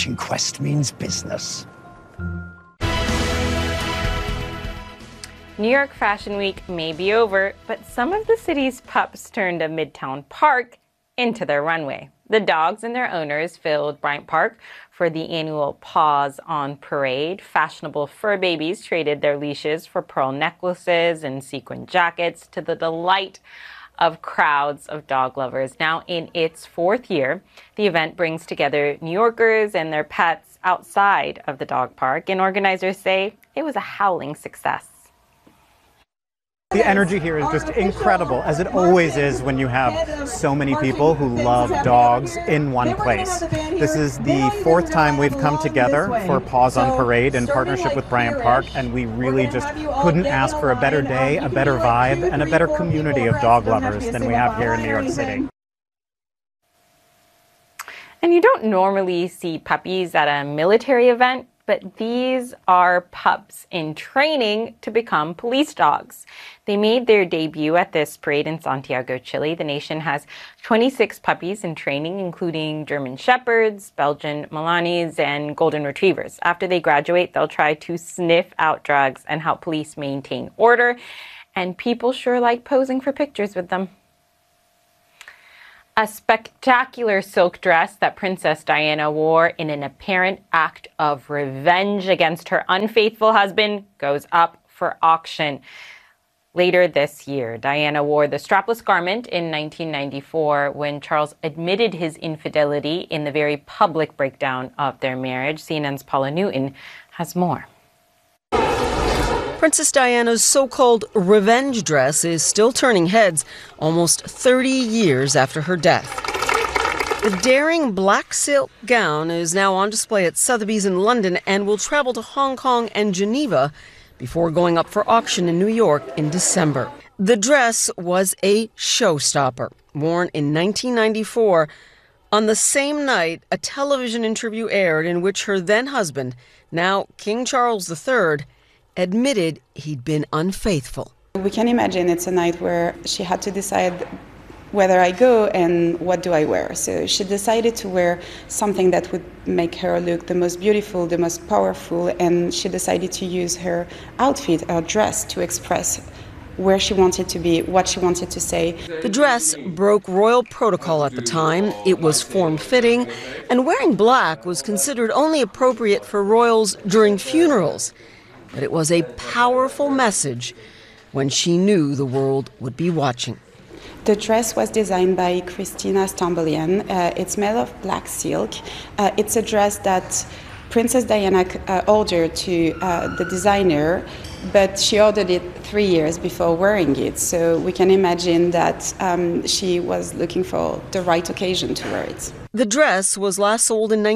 Fishing Quest means business. New York Fashion Week may be over, but some of the city's pups turned a Midtown Park into their runway. The dogs and their owners filled Bryant Park for the annual Paws on Parade. Fashionable fur babies traded their leashes for pearl necklaces and sequin jackets to the delight of crowds of dog lovers. Now in its fourth year, the event brings together New Yorkers and their pets outside of the dog park, and organizers say it was a howling success. The energy here is just incredible, as it always is when you have so many people who love dogs in one place. This is the fourth time we've come together for Paws on Parade in partnership with Bryant Park, and we really just couldn't ask for a better day, a better vibe, and a better community of dog lovers than we have here in New York City. And you don't normally see puppies at a military event, but these are pups in training to become police dogs. They made their debut at this parade in Santiago, Chile. The nation has 26 puppies in training, including German Shepherds, Belgian Malanis, and Golden Retrievers. After they graduate, they'll try to sniff out drugs and help police maintain order. And people sure like posing for pictures with them. A spectacular silk dress that Princess Diana wore in an apparent act of revenge against her unfaithful husband goes up for auction. Later this year, Diana wore the strapless garment in 1994 when Charles admitted his infidelity in the very public breakdown of their marriage. CNN's Paula Newton has more. Princess Diana's so-called revenge dress is still turning heads almost 30 years after her death. The daring black silk gown is now on display at Sotheby's in London and will travel to Hong Kong and Geneva before going up for auction in New York in December. The dress was a showstopper. Worn in 1994, on the same night, a television interview aired in which her then-husband, now King Charles III, admitted he'd been unfaithful. We can imagine it's a night where she had to decide whether I go and what do I wear. So she decided to wear something that would make her look the most beautiful, the most powerful, and she decided to use her outfit, her dress, to express where she wanted to be, what she wanted to say. The dress broke royal protocol at the time. It was form-fitting, and wearing black was considered only appropriate for royals during funerals. But it was a powerful message when she knew the world would be watching. The dress was designed by Christina Stambolian. It's made of black silk. It's a dress that Princess Diana ordered to the designer, but she ordered it 3 years before wearing it. So we can imagine that she was looking for the right occasion to wear it. The dress was last sold in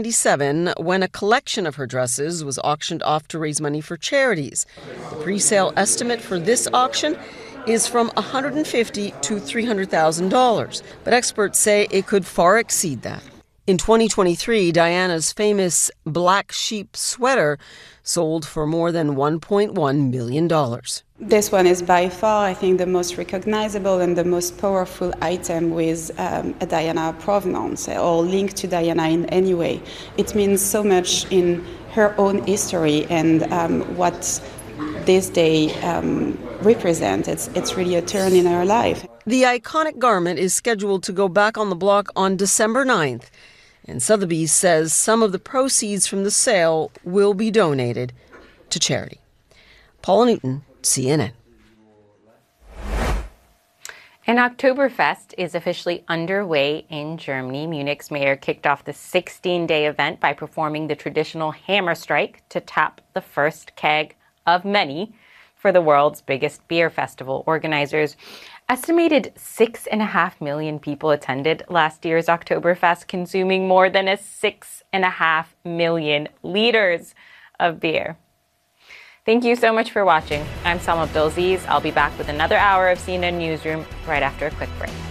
1997 when a collection of her dresses was auctioned off to raise money for charities. The pre-sale estimate for this auction is from $150,000 to $300,000, but experts say it could far exceed that. In 2023, Diana's famous black sheep sweater sold for more than $1.1 million. This one is by far, I think, the most recognizable and the most powerful item with a Diana provenance or linked to Diana in any way. It means so much in her own history and what this day represents. It's really a turn in her life. The iconic garment is scheduled to go back on the block on December 9th. And Sotheby's says some of the proceeds from the sale will be donated to charity. Paula Newton, CNN. And Oktoberfest is officially underway in Germany. Munich's mayor kicked off the 16-day event by performing the traditional hammer strike to tap the first keg of many for the world's biggest beer festival. Organizers estimated 6.5 million people attended last year's Oktoberfest, consuming more than 6.5 million liters of beer. Thank you so much for watching. I'm Salma Abdulaziz. I'll be back with another hour of CNN Newsroom right after a quick break.